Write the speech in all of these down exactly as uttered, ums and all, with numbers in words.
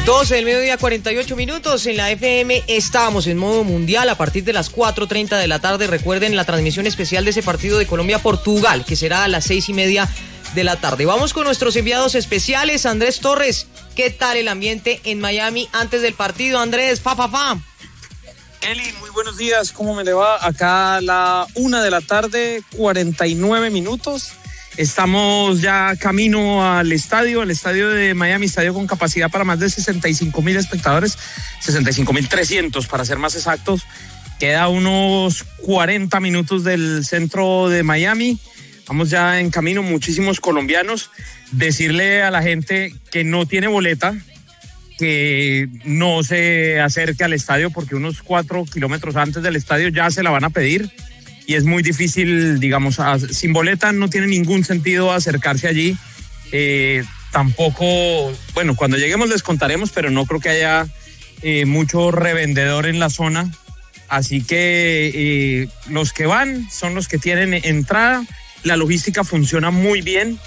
doce del mediodía, cuarenta y ocho minutos. En la F M estamos en modo mundial a partir de las cuatro treinta de la tarde. Recuerden la transmisión especial de ese partido de Colombia-Portugal, que será a las seis y media de la tarde. Vamos con nuestros enviados especiales. Andrés Torres, ¿qué tal el ambiente en Miami antes del partido? Andrés, fa, fa, fa. Eli, muy buenos días. ¿Cómo me le va? Acá a la una de la tarde, cuarenta y nueve minutos. Estamos ya camino al estadio, al estadio de Miami, estadio con capacidad para más de sesenta y cinco mil espectadores, sesenta y cinco mil trescientos para ser más exactos. Queda unos cuarenta minutos del centro de Miami. Vamos ya en camino, muchísimos colombianos. Decirle a la gente que no tiene boleta, que no se acerque al estadio porque unos cuatro kilómetros antes del estadio ya se la van a pedir. Y es muy difícil, digamos, a, sin boleta no tiene ningún sentido acercarse allí. Eh, tampoco, bueno, cuando lleguemos les contaremos, pero no creo que haya eh, mucho revendedor en la zona. Así que eh, los que van son los que tienen entrada. La logística funciona muy bien.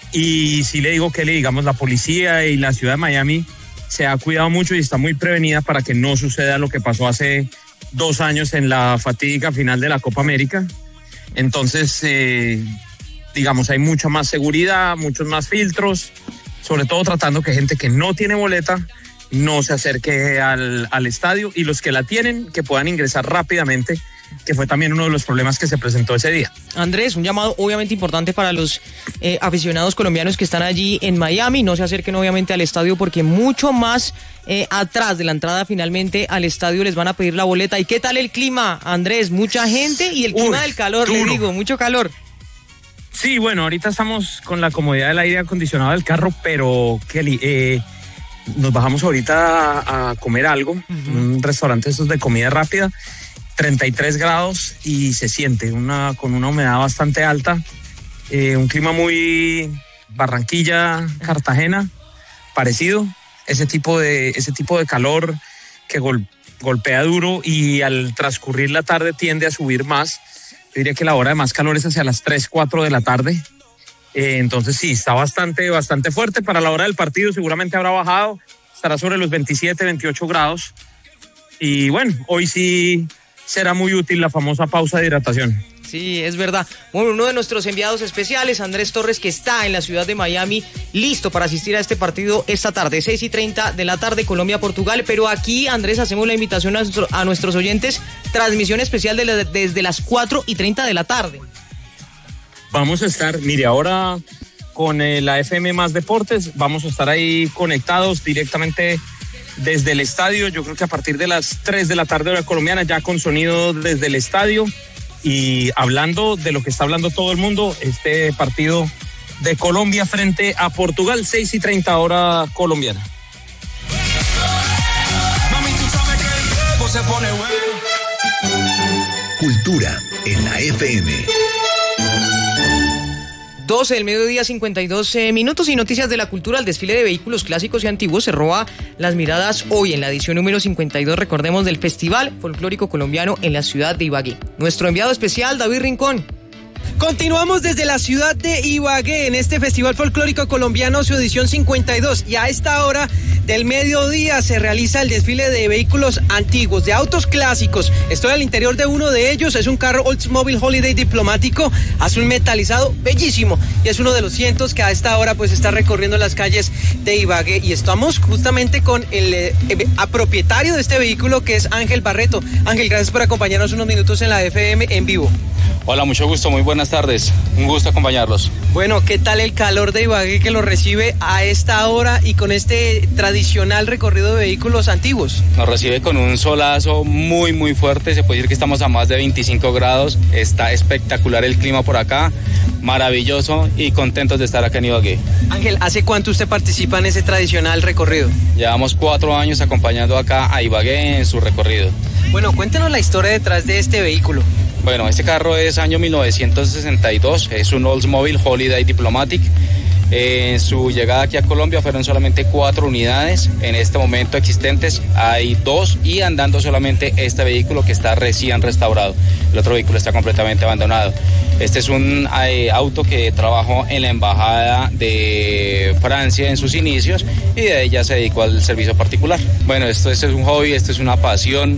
Y sí le digo que le digamos, la policía y la ciudad de Miami se ha cuidado mucho y está muy prevenida para que no suceda lo que pasó hace dos años en la fatídica final de la Copa América. Entonces, eh, digamos, hay mucha más seguridad, muchos más filtros, sobre todo tratando que gente que no tiene boleta no se acerque al, al estadio y los que la tienen, que puedan ingresar rápidamente, que fue también uno de los problemas que se presentó ese día. Andrés, un llamado obviamente importante para los eh, aficionados colombianos que están allí en Miami. No se acerquen obviamente al estadio porque mucho más eh, atrás de la entrada finalmente al estadio les van a pedir la boleta. ¿Y qué tal el clima, Andrés? Mucha gente y el clima Uy, del calor, duro. Le digo, mucho calor. Sí, bueno, ahorita estamos con la comodidad del aire acondicionado del carro, pero Kelly, eh, nos bajamos ahorita a, a comer algo, uh-huh. un restaurante estos de comida rápida. treinta y tres grados y se siente una, con una humedad bastante alta, eh, un clima muy Barranquilla, Cartagena, parecido, ese tipo de, ese tipo de calor que gol, golpea duro y al transcurrir la tarde tiende a subir más. Yo diría que la hora de más calor es hacia las tres, cuatro de la tarde, eh, entonces sí, está bastante, bastante fuerte. Para la hora del partido seguramente habrá bajado, estará sobre los veintisiete, veintiocho grados y bueno, hoy sí será muy útil la famosa pausa de hidratación. Sí, es verdad. Bueno, uno de nuestros enviados especiales, Andrés Torres, que está en la ciudad de Miami, listo para asistir a este partido esta tarde, seis y treinta de la tarde, Colombia-Portugal. Pero aquí, Andrés, hacemos la invitación a, nuestro, a nuestros oyentes, transmisión especial de la, desde las cuatro y treinta de la tarde. Vamos a estar, mire, ahora con eh, la F M Más Deportes, vamos a estar ahí conectados directamente desde el estadio. Yo creo que a partir de las tres de la tarde hora colombiana, ya con sonido desde el estadio y hablando de lo que está hablando todo el mundo, este partido de Colombia frente a Portugal, seis y treinta hora colombiana. Cultura en la F M. doce del mediodía, cincuenta y dos minutos y noticias de la cultura. El desfile de vehículos clásicos y antiguos se roba las miradas hoy en la edición número cincuenta y dos, recordemos, del Festival Folclórico Colombiano en la ciudad de Ibagué. Nuestro enviado especial, David Rincón. Continuamos desde la ciudad de Ibagué en este Festival Folclórico Colombiano, su edición cincuenta y dos, y a esta hora del mediodía se realiza el desfile de vehículos antiguos, de autos clásicos. Estoy al interior de uno de ellos, es un carro Oldsmobile Holiday diplomático, azul metalizado, bellísimo, y es uno de los cientos que a esta hora pues está recorriendo las calles de Ibagué, y estamos justamente con el eh, propietario de este vehículo, que es Ángel Barreto. Ángel, gracias por acompañarnos unos minutos en la F M en vivo. Hola, mucho gusto, muy buenas tardes, un gusto acompañarlos. Bueno, ¿qué tal el calor de Ibagué que lo recibe a esta hora y con este tradicional recorrido de vehículos antiguos? Nos recibe con un solazo muy muy fuerte, se puede decir que estamos a más de veinticinco grados, está espectacular el clima por acá, maravilloso y contentos de estar acá en Ibagué. Ángel, ¿hace cuánto usted participa en ese tradicional recorrido? Llevamos cuatro años acompañando acá a Ibagué en su recorrido. Bueno, cuéntenos la historia detrás de este vehículo. Bueno, este carro es año mil novecientos sesenta y dos, es un Oldsmobile Holiday Diplomatic. En su llegada aquí a Colombia fueron solamente cuatro unidades. En este momento existentes hay dos y andando solamente este vehículo que está recién restaurado. El otro vehículo está completamente abandonado. Este es un eh, auto que trabajó en la Embajada de Francia en sus inicios y de ahí ya se dedicó al servicio particular. Bueno, esto, esto es un hobby, esto es una pasión.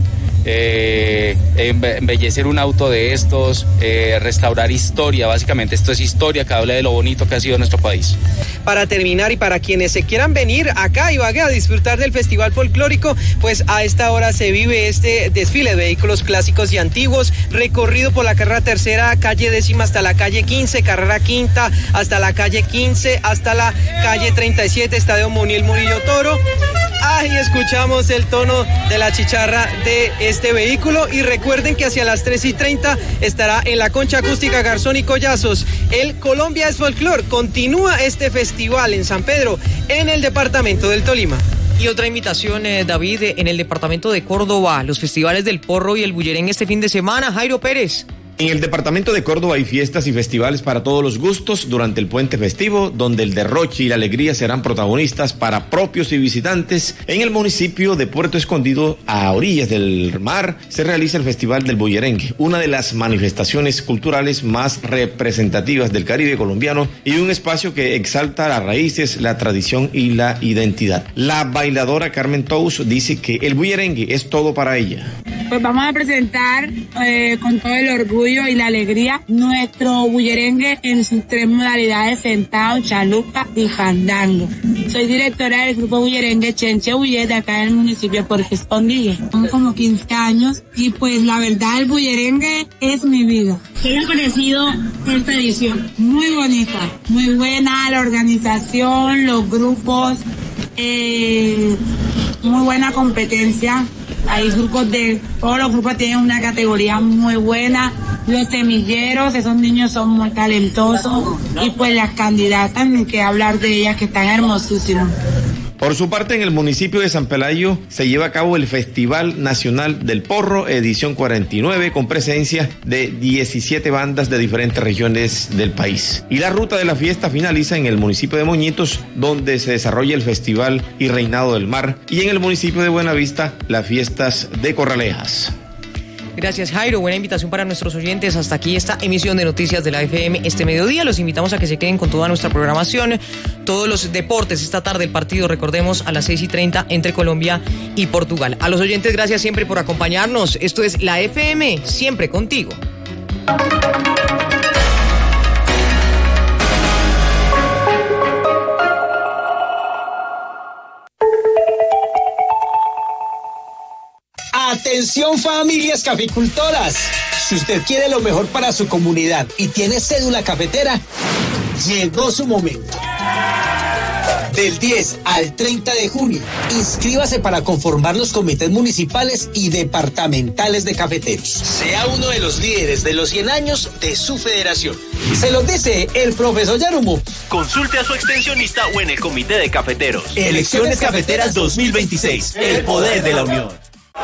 Eh, embellecer un auto de estos, eh, restaurar historia, básicamente esto es historia que habla de lo bonito que ha sido nuestro país. Para terminar y para quienes se quieran venir acá a Ibagué a disfrutar del Festival Folclórico, pues a esta hora se vive este desfile de vehículos clásicos y antiguos, recorrido por la carrera tercera, calle décima hasta la calle quince, carrera quinta hasta la calle quince, hasta la calle treinta y siete, Estadio Muniel Murillo Toro. Ahí escuchamos el tono de la chicharra de este vehículo y recuerden que hacia las tres y treinta estará en la Concha Acústica Garzón y Collazos. El Colombia es Folclor. Continúa este festival en San Pedro, en el departamento del Tolima. Y otra invitación, eh, David, en el departamento de Córdoba, los festivales del Porro y el Bullerengue este fin de semana. Jairo Pérez. En el departamento de Córdoba hay fiestas y festivales para todos los gustos durante el puente festivo, donde el derroche y la alegría serán protagonistas para propios y visitantes. En el municipio de Puerto Escondido, a orillas del mar, se realiza el Festival del Bullerengue, una de las manifestaciones culturales más representativas del Caribe colombiano y un espacio que exalta las raíces, la tradición y la identidad. La bailadora Carmen Tous dice que el bullerengue es todo para ella. Pues vamos a presentar eh, con todo el orgullo y la alegría nuestro bullerengue en sus tres modalidades: sentado, chalupa y fandango. Soy directora del grupo bullerengue Chenche Bullet de acá del municipio de Puerto Escondido. Tengo como quince años y pues la verdad el bullerengue es mi vida. ¿Qué le ha parecido esta edición? Muy bonita, muy buena la organización, los grupos, eh, muy buena competencia. Hay grupos de, todos los grupos tienen una categoría muy buena. Los semilleros, esos niños son muy talentosos. Y pues las candidatas, ni que hablar de ellas, que están hermosísimas. Por su parte, en el municipio de San Pelayo se lleva a cabo el Festival Nacional del Porro, edición cuarenta y nueve, con presencia de diecisiete bandas de diferentes regiones del país. Y la ruta de la fiesta finaliza en el municipio de Moñitos, donde se desarrolla el Festival y Reinado del Mar, y en el municipio de Buenavista, las fiestas de Corralejas. Gracias, Jairo. Buena invitación para nuestros oyentes. Hasta aquí esta emisión de Noticias de la F M este mediodía. Los invitamos a que se queden con toda nuestra programación. Todos los deportes esta tarde, el partido, recordemos, a las seis y treinta entre Colombia y Portugal. A los oyentes, gracias siempre por acompañarnos. Esto es la F M, siempre contigo. Atención, familias caficultoras. Si usted quiere lo mejor para su comunidad y tiene cédula cafetera, llegó su momento. Del diez al treinta de junio, inscríbase para conformar los comités municipales y departamentales de cafeteros. Sea uno de los líderes de los cien años de su federación. Se los dice el profesor Yarumo. Consulte a su extensionista o en el comité de cafeteros. Elecciones Cafeteras dos mil veintiséis. El poder de la unión.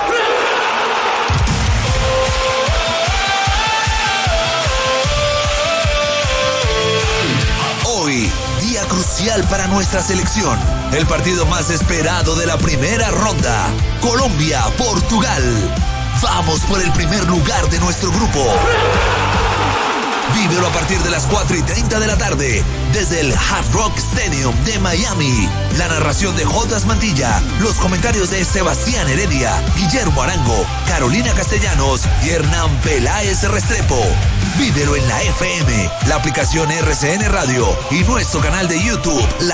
Hoy, día crucial para nuestra selección. El partido más esperado de la primera ronda. Colombia-Portugal. Vamos por el primer lugar de nuestro grupo. Vívelo a partir de las cuatro y treinta de la tarde, desde el Hard Rock Stadium de Miami. La narración de Jotas Mantilla, los comentarios de Sebastián Heredia, Guillermo Arango, Carolina Castellanos y Hernán Peláez Restrepo. Vívelo en la F M, la aplicación R C N Radio y nuestro canal de YouTube.